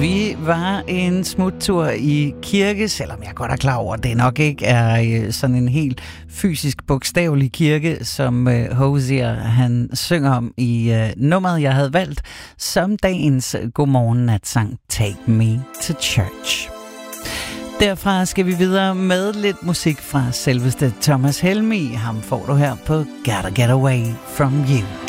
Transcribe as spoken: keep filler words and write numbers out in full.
Vi var en smuttur i kirke, selvom jeg godt er klar over, at det nok ikke er sådan en helt fysisk bogstavelig kirke, som Hozier han synger om i uh, nummeret, jeg havde valgt, som dagens godmorgen-natsang Take Me to Church. Derfra skal vi videre med lidt musik fra selveste Thomas Helmig. Ham får du her på Gotta Get Away From You.